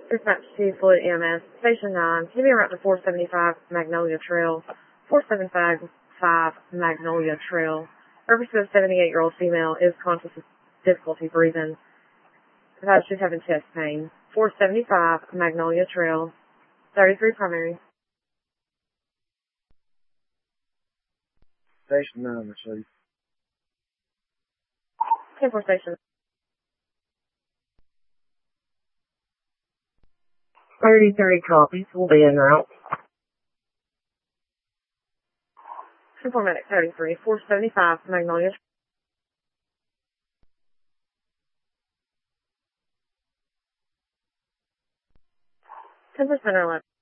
Dispatch to Floyd EMS, Station 9, can you be around to 475 Magnolia Trail, 475 Magnolia Trail. Purpose of a 78-year-old female is conscious of difficulty breathing. She's having chest pain. 475 Magnolia Trail, 33 primary. Station 9, Mercedes. 10-4 station. 30 copies. We'll be en route. 10-4 medic 33, 475 Magnolia. 10% or less.